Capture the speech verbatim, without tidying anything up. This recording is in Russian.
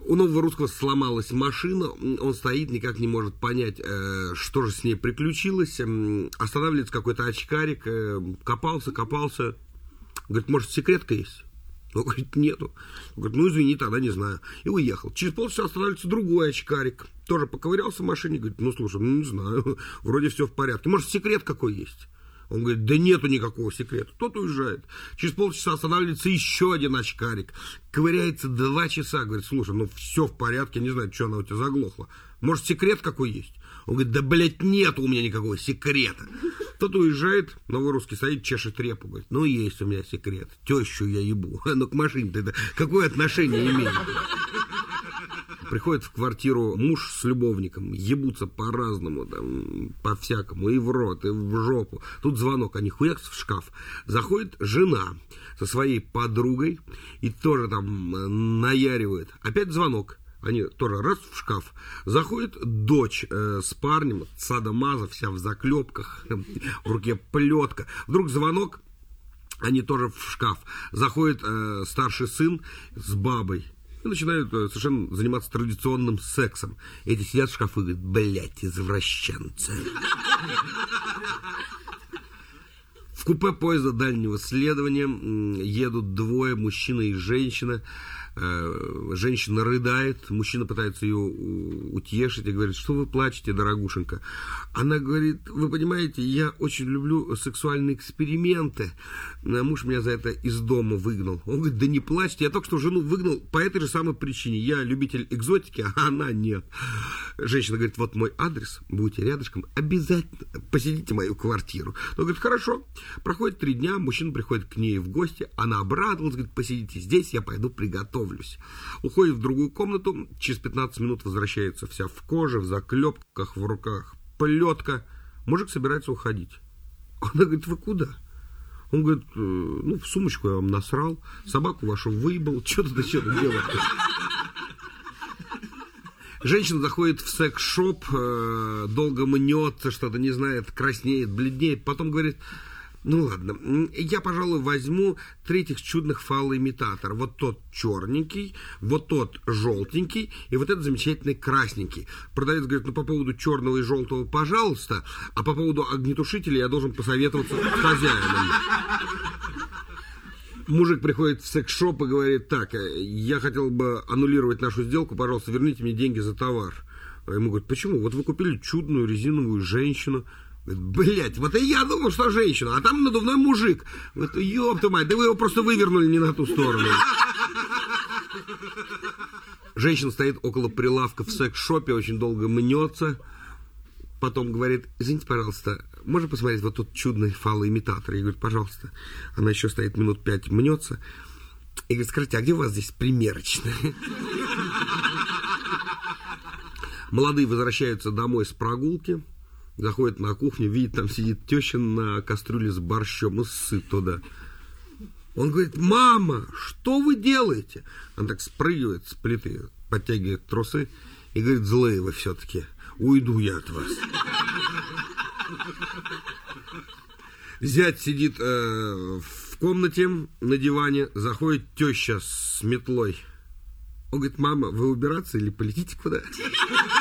У нового русского сломалась машина, он стоит, никак не может понять, э, что же с ней приключилось. Э, останавливается какой-то очкарик, э, копался, копался. Говорит, может, секретка есть? Он говорит, нету. Он говорит, ну извини, тогда не знаю. И уехал. Через полчаса останавливается другой очкарик. Тоже поковырялся в машине, говорит, ну слушай, ну не знаю, вроде все в порядке. Может, секрет какой есть? Он говорит, да нету никакого секрета. Тот уезжает. Через полчаса останавливается еще один очкарик. Ковыряется два часа. Говорит, слушай, ну все в порядке, не знаю, что она у тебя заглохла. Может, секрет какой есть? Он говорит, да, блядь, нету у меня никакого секрета. Тот уезжает, новый русский стоит, чешет репу. Говорит, ну есть у меня секрет. Тещу я ебу. Ну к машине-то это какое отношение имеет? Приходит в квартиру муж с любовником, ебутся по-разному, там, по-всякому, и в рот, и в жопу. Тут звонок, они хуяк в шкаф. Заходит жена со своей подругой и тоже там наяривает. Опять звонок. Они тоже раз в шкаф. Заходит дочь э, с парнем, садомаза, вся в заклепках, в руке плетка. Вдруг звонок, они тоже в шкаф. Заходит э, старший сын с бабой. И начинают совершенно заниматься традиционным сексом. Эти сидят в шкафу и говорят, блядь, извращенцы. В купе поезда дальнего следования едут двое, мужчина и женщина. Женщина рыдает, мужчина пытается ее утешить и говорит, что вы плачете, дорогушенька. Она говорит, вы понимаете, я очень люблю сексуальные эксперименты. Муж меня за это из дома выгнал. Он говорит, да не плачьте, я только что жену выгнал по этой же самой причине. Я любитель экзотики, а она нет. Женщина говорит, вот мой адрес, будете рядышком, обязательно посетите мою квартиру. Он говорит, хорошо. Проходит три дня, мужчина приходит к ней в гости, она обрадовалась, говорит, посидите здесь, я пойду приготовлю. Уходит в другую комнату, через пятнадцать минут возвращается вся в коже, в заклепках, в руках плетка. Мужик собирается уходить. Она говорит, вы куда? Он говорит, ну, в сумочку я вам насрал, собаку вашу выебал, что-то да что-то делать. Женщина заходит в секс-шоп, долго мнется, что-то не знает, краснеет, бледнеет, потом говорит, ну ладно, я, пожалуй, возьму третьих чудных фалоимитатор. Вот тот черненький, вот тот желтенький и вот этот замечательный красненький. Продавец говорит, ну по поводу черного и желтого, пожалуйста, а по поводу огнетушителя я должен посоветоваться с хозяином. Мужик приходит в секс-шоп и говорит, так, я хотел бы аннулировать нашу сделку, пожалуйста, верните мне деньги за товар. Ему говорят, почему? Вот вы купили чудную резиновую женщину. Блять, вот и я думал, что женщина, а там надувной мужик. Вот, ёпта мать, да вы его просто вывернули не на ту сторону. Женщина стоит около прилавка в секс-шопе, очень долго мнется. Потом говорит, извините, пожалуйста, можно посмотреть вот тот чудный фалоимитатор? Я говорю, пожалуйста. Она еще стоит минут пять, мнется. И говорит, скажите, а где у вас здесь примерочная? Молодые возвращаются домой с прогулки. Заходит на кухню, видит, там сидит теща на кастрюле с борщом, ну сыт туда. Он говорит, мама, что вы делаете? Она так спрыгивает с плиты, подтягивает трусы и говорит, злые вы все-таки, уйду я от вас. Зять сидит э, в комнате на диване, заходит теща с метлой. Он говорит, мама, вы убираться или полетите куда?